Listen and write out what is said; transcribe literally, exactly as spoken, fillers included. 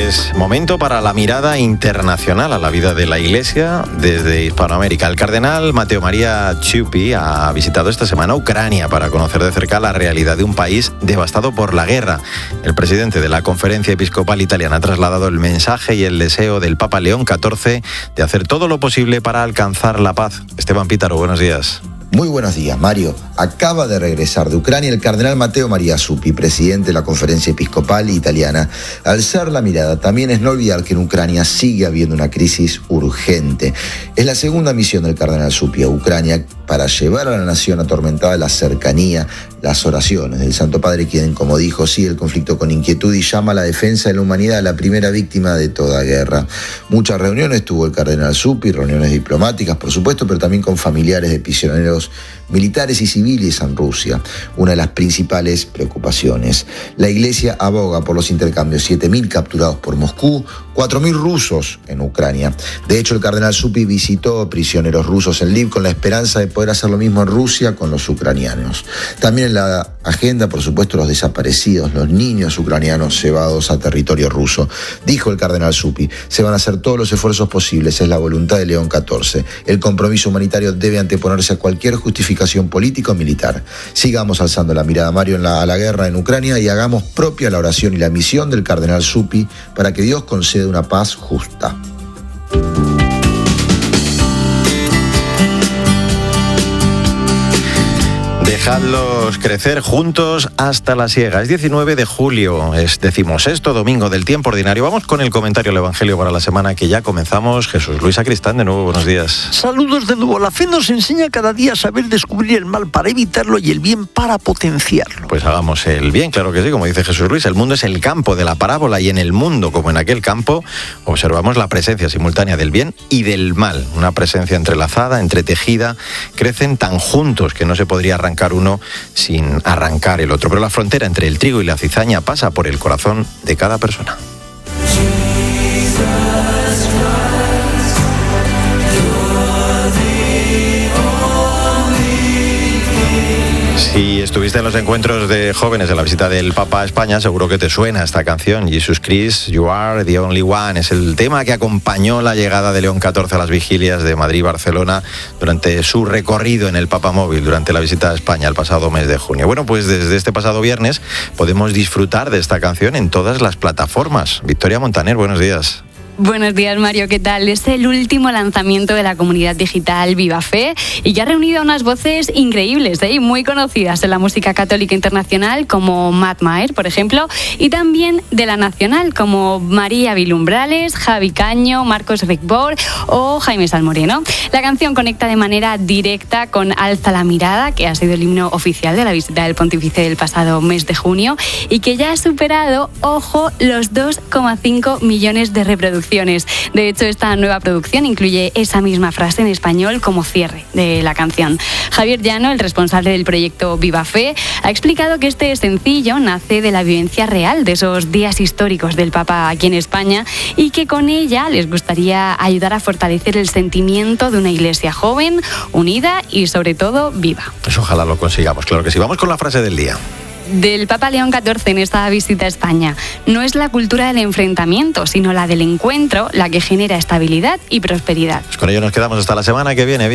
Es momento para la mirada internacional a la vida de la Iglesia desde Hispanoamérica. El cardenal Matteo Maria Ciuppi ha visitado esta semana Ucrania para conocer de cerca la realidad de un país devastado por la guerra. El presidente de la Conferencia Episcopal Italiana ha trasladado el mensaje y el deseo del Papa León catorce de hacer todo lo posible para alcanzar la paz. Esteban Pítaro, buenos días. Muy buenos días, Mario. Acaba de regresar de Ucrania el cardenal Matteo Maria Ciuppi, presidente de la Conferencia Episcopal Italiana. Alzar la mirada también es no olvidar que en Ucrania sigue habiendo una crisis urgente. Es la segunda misión del cardenal Ciuppi a Ucrania para llevar a la nación atormentada la cercanía, las oraciones del Santo Padre, quien, como dijo, sigue el conflicto con inquietud y llama a la defensa de la humanidad, la primera víctima de toda guerra. Muchas reuniones tuvo el cardenal Ciuppi, reuniones diplomáticas, por supuesto, pero también con familiares de prisioneros militares y civiles en Rusia. Una de las principales preocupaciones. La Iglesia aboga por los intercambios, siete mil capturados por Moscú, cuatro mil rusos en Ucrania. De hecho, el cardenal Ciuppi visitó prisioneros rusos en Lviv con la esperanza de poder hacer lo mismo en Rusia con los ucranianos. También en la agenda, por supuesto, los desaparecidos, los niños ucranianos llevados a territorio ruso. Dijo el cardenal Ciuppi, se van a hacer todos los esfuerzos posibles, es la voluntad de León catorce. El compromiso humanitario debe anteponerse a cualquier justificación política o militar. Sigamos alzando la mirada, Mario, en la, a la guerra en Ucrania y hagamos propia la oración y la misión del cardenal Ciuppi para que Dios conceda una paz justa. Dejadlos crecer juntos hasta la siega. Es diecinueve de julio, es decimosexto domingo del tiempo ordinario. Vamos con el comentario del Evangelio para la semana que ya comenzamos. Jesús Luis Sacristán, de nuevo, buenos días. Saludos de nuevo. La fe nos enseña cada día a saber descubrir el mal para evitarlo y el bien para potenciarlo. Pues hagamos el bien, claro que sí, como dice Jesús Luis. El mundo es el campo de la parábola y en el mundo, como en aquel campo, observamos la presencia simultánea del bien y del mal. Una presencia entrelazada, entretejida, crecen tan juntos que no se podría arrancar uno sin arrancar el otro. Pero la frontera entre el trigo y la cizaña pasa por el corazón de cada persona. Si estuviste en los encuentros de jóvenes de la visita del Papa a España, seguro que te suena esta canción. Jesus Christ, You Are the Only One. Es el tema que acompañó la llegada de León catorce a las vigilias de Madrid y Barcelona durante su recorrido en el Papamóvil, durante la visita a España el pasado mes de junio. Bueno, pues desde este pasado viernes podemos disfrutar de esta canción en todas las plataformas. Victoria Montaner, buenos días. Buenos días, Mario, ¿qué tal? Es el último lanzamiento de la comunidad digital Viva Fe y que ha reunido a unas voces increíbles, ¿eh? Muy conocidas en la música católica internacional, como Matt Maher, por ejemplo, y también de la nacional, como María Vilumbrales, Javi Caño, Marcos Rickbor o Jaime Salmoreno. La canción conecta de manera directa con Alza la mirada, que ha sido el himno oficial de la visita del pontífice del pasado mes de junio y que ya ha superado, ojo, los dos coma cinco millones de reproducciones. De hecho, esta nueva producción incluye esa misma frase en español como cierre de la canción. Javier Llano, el responsable del proyecto Viva Fe, ha explicado que este sencillo nace de la vivencia real de esos días históricos del Papa aquí en España y que con ella les gustaría ayudar a fortalecer el sentimiento de una iglesia joven, unida y sobre todo viva. Pues ojalá lo consigamos, claro que sí. Vamos con la frase del día. Del Papa León catorce en esta visita a España. No es la cultura del enfrentamiento, sino la del encuentro la que genera estabilidad y prosperidad. Pues con ello nos quedamos hasta la semana que viene.